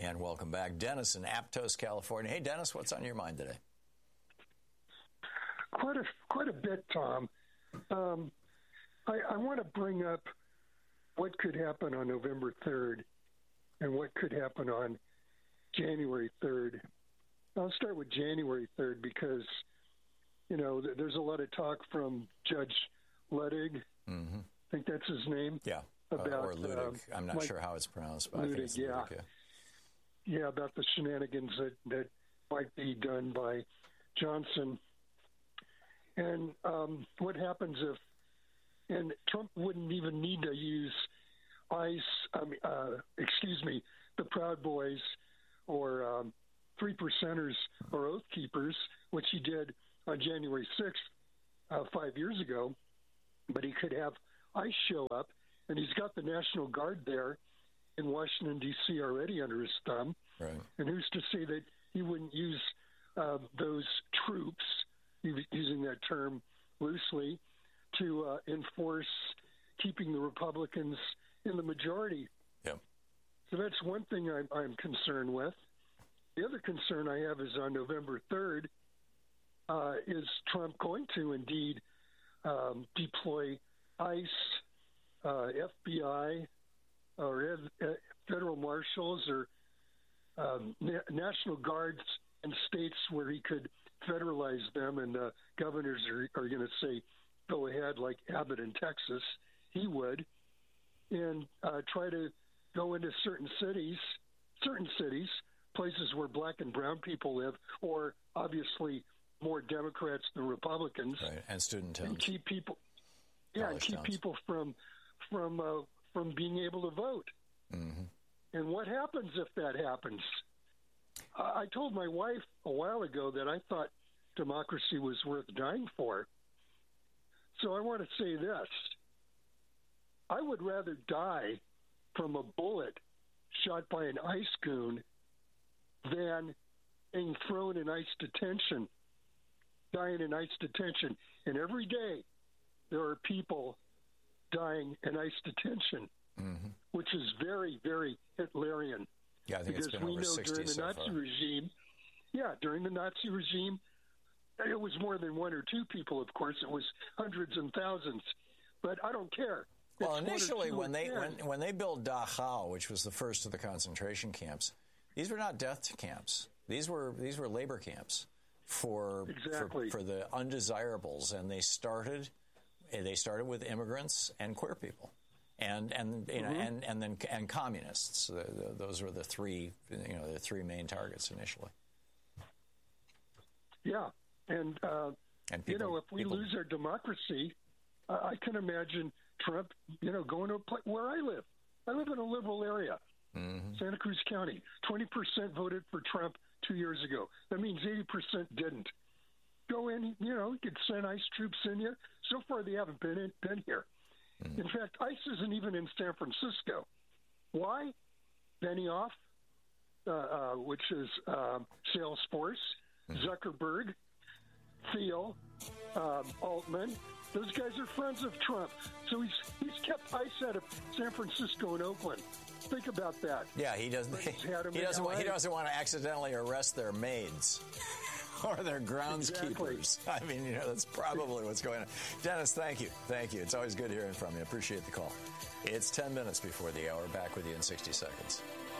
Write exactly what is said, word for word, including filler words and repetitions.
And welcome back. Dennis in Aptos, California. Hey, Dennis, what's on your mind today? Quite a quite a bit, Tom. Um, I, I want to bring up what could happen on November third and what could happen on January third. I'll start with January third because, you know, th- there's a lot of talk from Judge Luttig. Mm-hmm. I think that's his name. Yeah, about, or Luttig. Um, I'm not like, sure how it's pronounced, but Luttig, I think it's yeah. Luttig, yeah. Yeah, about the shenanigans that, that might be done by Johnson. And um, what happens if, and Trump wouldn't even need to use ICE, I mean, uh, excuse me, the Proud Boys or um, Three Percenters or Oath Keepers, which he did on January sixth, uh, five years ago. But he could have ICE show up, and he's got the National Guard there in Washington, D C already under his thumb. Right. And who's to say that he wouldn't use uh, those troops, using that term loosely, to uh, enforce keeping the Republicans in the majority. Yeah. So that's one thing I'm, I'm concerned with. The other concern I have is on November third, uh, is Trump going to indeed um, deploy ICE, uh, F B I, or uh, federal marshals or um, na- National Guards in states where he could federalize them, and uh, governors are, are going to say, go ahead, like Abbott in Texas, he would, and uh, try to go into certain cities, certain cities, places where black and brown people live, or obviously more Democrats than Republicans, right. and student towns, and keep people, yeah, and keep towns. people from from uh, from being able to vote. Mm-hmm. And what happens if that happens? I told my wife a while ago that I thought democracy was worth dying for. So I want to say this. I would rather die from a bullet shot by an ICE goon than being thrown in ICE detention, dying in ICE detention. And every day there are people dying in ICE detention, mm-hmm. which is very, very Hitlerian. Yeah, I think because it's been we over know sixty during the so Nazi far. regime, yeah, during the Nazi regime, it was more than one or two people, of course. It was hundreds and thousands. But I don't care. Well, It's initially, one or two when they again. when, when they built Dachau, which was the first of the concentration camps, these were not death camps. These were these were labor camps for exactly. for, for the undesirables, and they started they started with immigrants and queer people. And and you know mm-hmm. and and then and communists. The, the, those were the three you know the three main targets initially. Yeah, and, uh, and people, you know, if we people, lose our democracy, uh, I can imagine Trump, you know, going to a place where I live. I live in a liberal area, mm-hmm. Santa Cruz County. Twenty percent voted for Trump two years ago. That means eighty percent didn't. Go in, you know, you could send ICE troops in here. So far, they haven't been in, been here. In fact, ICE isn't even in San Francisco. Why? Benioff, uh, uh, which is um, Salesforce, Zuckerberg, Thiel, um, Altman. Those guys are friends of Trump. So he's he's kept ICE out of San Francisco and Oakland. Think about that. Yeah, he doesn't. He, he doesn't. Want, he doesn't want to accidentally arrest their maids. Or their groundskeepers. Exactly. I mean, you know, that's probably what's going on. Dennis, thank you. Thank you. It's always good hearing from you. I appreciate the call. It's ten minutes before the hour. Back with you in sixty seconds.